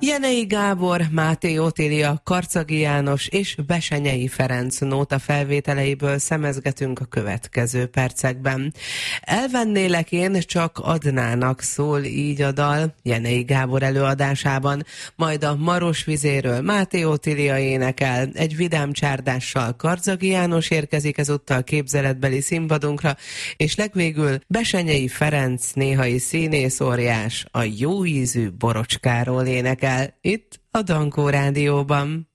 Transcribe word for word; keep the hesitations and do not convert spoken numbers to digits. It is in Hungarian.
Jenei Gábor, Máté Otília, Karczagi János és Besenyei Ferenc nóta felvételeiből szemezgetünk a következő percekben. Elvennélek én, csak adnának, szól így a dal Jenei Gábor előadásában, majd a Marosvizéről Máté Otília énekel, egy vidám csárdással Karczagi János érkezik ezúttal képzeletbeli színpadunkra, és legvégül Besenyei Ferenc, néhai színész óriás, a jó ízű borocskáról énekel itt a Dankó Rádióban.